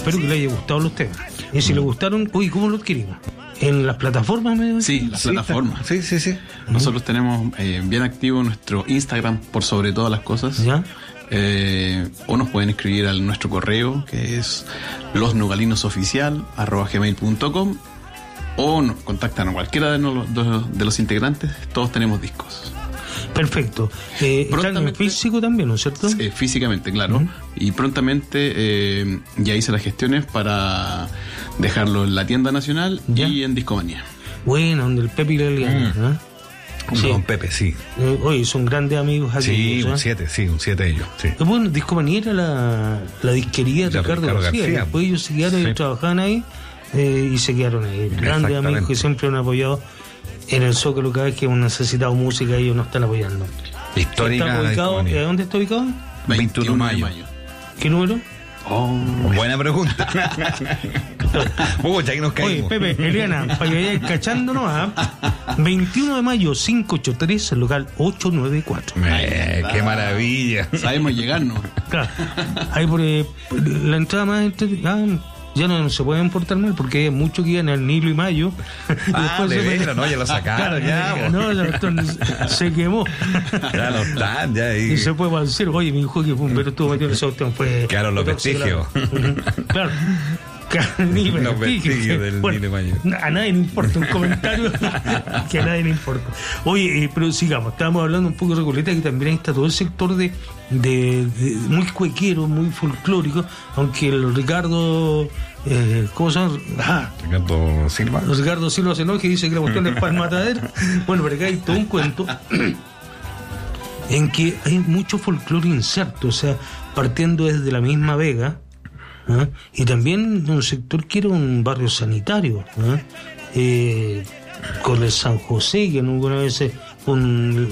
espero que les haya gustado los temas. Y si les gustaron, oye, ¿cómo los adquirimos? ¿En las plataformas? Sí, las plataformas. Sí. Nosotros tenemos bien activo nuestro Instagram por sobre todas las cosas. ¿Ya? O nos pueden escribir a nuestro correo, que es losnugalinosOficial@gmail.com, o nos contactan a cualquiera de los integrantes. Todos tenemos discos. Perfecto. Están en físico también, ¿no es cierto? Físicamente, claro. Uh-huh. Y prontamente ya hice las gestiones para dejarlo en la tienda nacional y en Discomanía. Bueno, donde el Pepe y la Eliana, ¿no? Sí. Con Pepe, sí. Oye, son grandes amigos aquí. Sí, un 7 ellos. Sí. Bueno, Discomanía era la disquería de Ricardo García. Después ellos se quedaron y trabajaban ahí y se quedaron ahí. Grandes amigos que siempre han apoyado en el Zócalo. Cada vez que hemos necesitado música, ellos nos están apoyando. Histórica. ¿Dónde está ubicado? 21 de mayo. ¿Qué número? Buena pregunta. Ya que nos caímos. Oye, Pepe, Eliana, para que vayáis cachándonos, 21 de mayo, 583, el local 894. ¡Qué maravilla! Sabemos llegarnos. Claro. Ahí por la entrada más... ya no se pueden portar mal porque hay muchos que iban al Nilo y Mayo. Después ya lo sacaron. Se quemó. Ya no están, ya ahí. Y se fue para el cielo. Oye, mi hijo que bombero estuvo metido en esa cuestión fue... Claro, los vestigios. Claro. Los vestigios del Nilo y Mayo. A nadie le importa un comentario que a nadie le importa. Oye, pero sigamos. Estábamos hablando un poco de Recoleta, que también está todo el sector de muy cuequero, muy folclórico, aunque el Ricardo... ¿cómo se llama? Ricardo Silva se enoja y dice que la cuestión es para el matadero. Bueno, pero acá hay todo un cuento en que hay mucho folclore inserto, o sea, partiendo desde la misma Vega, y también de un sector que era un barrio sanitario, con el San José, que alguna vez